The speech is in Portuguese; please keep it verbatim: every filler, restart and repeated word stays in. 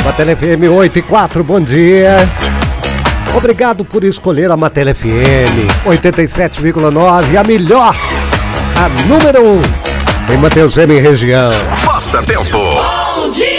Matela F M oito e quatro, bom dia. Obrigado por escolher a Matela F M oitenta e sete vírgula nove, a melhor, a número um em Mateus Leme região. Passa Tempo. Bom dia!